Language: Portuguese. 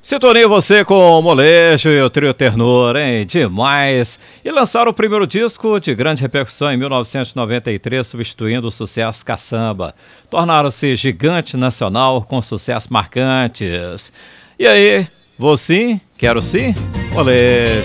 Sintonia você com o Molejo e o Trio Ternura, hein? Demais! E lançaram o primeiro disco de grande repercussão em 1993, substituindo o sucesso Caçamba. Tornaram-se gigante nacional com sucessos marcantes. E aí, vou sim? Quero sim? Molejo!